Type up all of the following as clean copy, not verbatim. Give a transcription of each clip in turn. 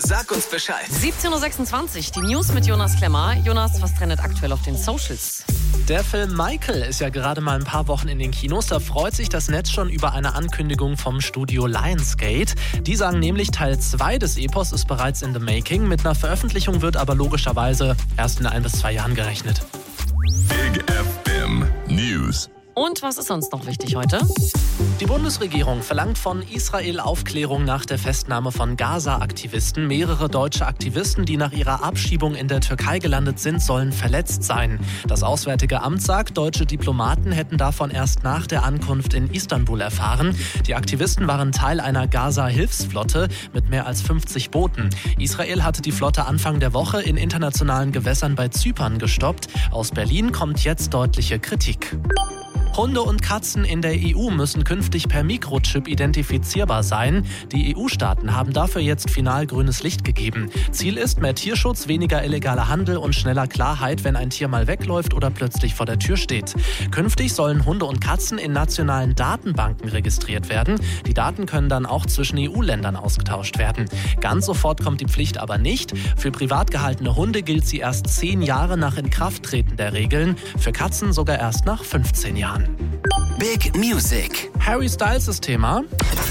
Sag uns Bescheid. 17.26 Uhr, die News mit Jonas Klemmer. Jonas, was trendet aktuell auf den Socials? Der Film Michael ist ja gerade mal ein paar Wochen in den Kinos. Da freut sich das Netz schon über eine Ankündigung vom Studio Lionsgate. Die sagen nämlich, Teil 2 des Epos ist bereits in the making. Mit einer Veröffentlichung wird aber logischerweise erst in 1 bis 2 Jahren gerechnet. Big FM News. Und was ist sonst noch wichtig heute? Die Bundesregierung verlangt von Israel Aufklärung nach der Festnahme von Gaza-Aktivisten. Mehrere deutsche Aktivisten, die nach ihrer Abschiebung in der Türkei gelandet sind, sollen verletzt sein. Das Auswärtige Amt sagt, deutsche Diplomaten hätten davon erst nach der Ankunft in Istanbul erfahren. Die Aktivisten waren Teil einer Gaza-Hilfsflotte mit mehr als 50 Booten. Israel hatte die Flotte Anfang der Woche in internationalen Gewässern bei Zypern gestoppt. Aus Berlin kommt jetzt deutliche Kritik. Hunde und Katzen in der EU müssen künftig per Mikrochip identifizierbar sein. Die EU-Staaten haben dafür jetzt final grünes Licht gegeben. Ziel ist mehr Tierschutz, weniger illegaler Handel und schneller Klarheit, wenn ein Tier mal wegläuft oder plötzlich vor der Tür steht. Künftig sollen Hunde und Katzen in nationalen Datenbanken registriert werden. Die Daten können dann auch zwischen EU-Ländern ausgetauscht werden. Ganz sofort kommt die Pflicht aber nicht. Für privat gehaltene Hunde gilt sie erst 10 Jahre nach Inkrafttreten der Regeln, für Katzen sogar erst nach 15 Jahren. Big Music. Harry Styles ist Thema.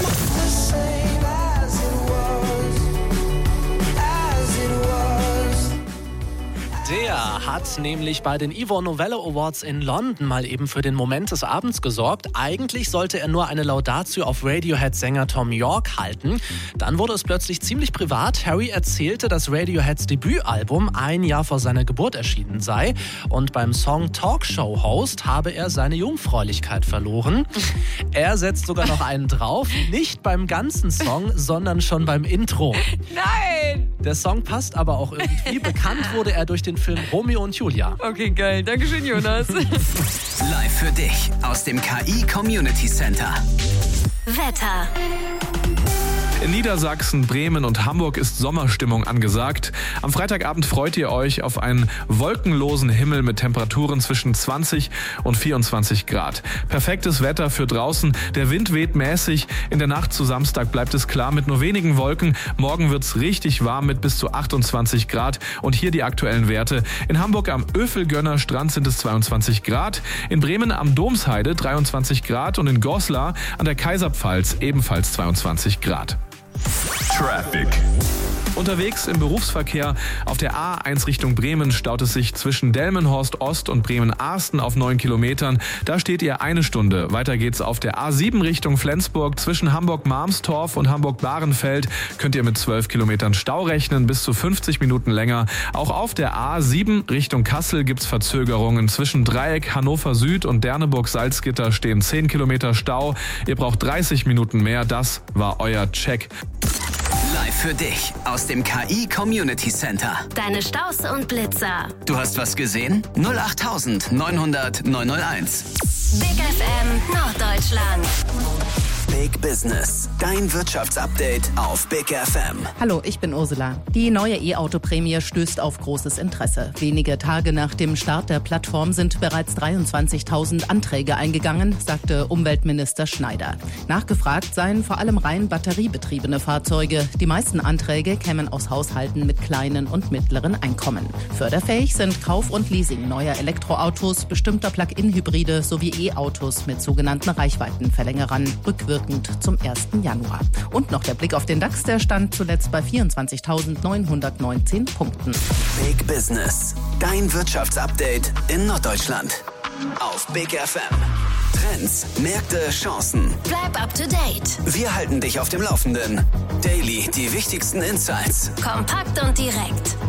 Der hat nämlich bei den Ivor Novello Awards in London mal eben für den Moment des Abends gesorgt. Eigentlich sollte er nur eine Laudatio auf Radiohead-Sänger Thom Yorke halten. Dann wurde es plötzlich ziemlich privat. Harry erzählte, dass Radioheads Debütalbum 1 Jahr vor seiner Geburt erschienen sei. Und beim Song Talkshow-Host habe er seine Jungfräulichkeit verloren. Er setzt sogar noch einen drauf. Nicht beim ganzen Song, sondern schon beim Intro. Nein! Der Song passt aber auch irgendwie. Bekannt wurde er durch den Film Romeo und Julia. Okay, geil. Dankeschön, Jonas. Live für dich aus dem KI Community Center. Wetter. In Niedersachsen, Bremen und Hamburg ist Sommerstimmung angesagt. Am Freitagabend freut ihr euch auf einen wolkenlosen Himmel mit Temperaturen zwischen 20 und 24 Grad. Perfektes Wetter für draußen. Der Wind weht mäßig. In der Nacht zu Samstag bleibt es klar mit nur wenigen Wolken. Morgen wird's richtig warm mit bis zu 28 Grad. Und hier die aktuellen Werte. In Hamburg am Öfelgönner Strand sind es 22 Grad. In Bremen am Domsheide 23 Grad. Und in Goslar an der Kaiserpfalz ebenfalls 22 Grad. Traffic. Unterwegs im Berufsverkehr auf der A1 Richtung Bremen staut es sich zwischen Delmenhorst Ost und Bremen-Arsten auf 9 Kilometern. Da steht ihr 1 Stunde. Weiter geht's auf der A7 Richtung Flensburg zwischen Hamburg-Marmstorf und Hamburg-Bahrenfeld. Könnt ihr mit 12 Kilometern Stau rechnen, bis zu 50 Minuten länger. Auch auf der A7 Richtung Kassel gibt's Verzögerungen. Zwischen Dreieck, Hannover Süd und Derneburg-Salzgitter stehen 10 Kilometer Stau. Ihr braucht 30 Minuten mehr. Das war euer Check. Live für dich aus dem KI Community Center. Deine Staus und Blitzer. Du hast was gesehen? 08900 901. Big FM Norddeutschland. Big Business. Dein Wirtschaftsupdate auf Big FM. Hallo, ich bin Ursula. Die neue E-Auto-Prämie stößt auf großes Interesse. Wenige Tage nach dem Start der Plattform sind bereits 23.000 Anträge eingegangen, sagte Umweltminister Schneider. Nachgefragt seien vor allem rein batteriebetriebene Fahrzeuge. Die meisten Anträge kämen aus Haushalten mit kleinen und mittleren Einkommen. Förderfähig sind Kauf und Leasing neuer Elektroautos, bestimmter Plug-in-Hybride sowie E-Autos mit sogenannten Reichweitenverlängerern, rückwirkend zum 1. Januar. Und noch der Blick auf den DAX, der stand zuletzt bei 24.919 Punkten. Big Business. Dein Wirtschaftsupdate in Norddeutschland. Auf Big FM. Trends, Märkte, Chancen. Bleib up to date. Wir halten dich auf dem Laufenden. Daily die wichtigsten Insights. Kompakt und direkt.